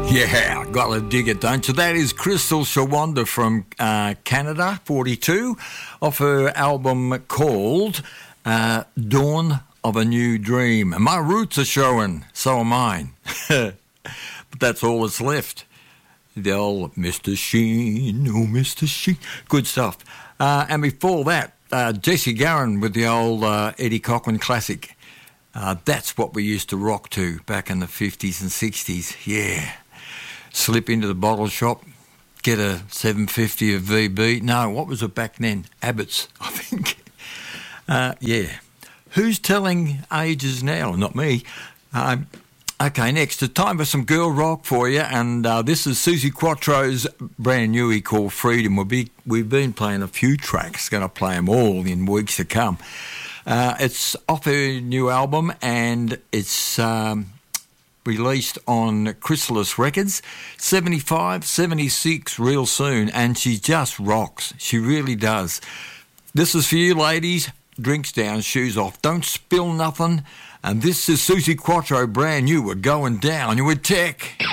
Yeah, gotta dig it, don't you? That is Crystal Shawanda from Canada, 42, off her album called Dawn of a New Dream. And my roots are showing, so are mine. But that's all that's left. The old Mr. Sheen, oh Mr. Sheen, good stuff. And before that, Jesse Garron with the old Eddie Cochran classic. That's what we used to rock to back in the 50s and 60s, yeah. Slip into the bottle shop, get a 750 of VB. No, what was it back then? Abbott's, I think. Yeah. Who's telling ages now? Not me. Okay, next, it's time for some girl rock for you, and this is Suzi Quatro's brand newie called Freedom. We've been playing a few tracks, going to play them all in weeks to come. It's off her new album, and it's released on Chrysalis Records, 75, 76, real soon, and she just rocks. She really does. This is for you, ladies. Drinks down, shoes off. Don't spill nothing. And this is Suzi Quatro, brand new. We're going down with Tech.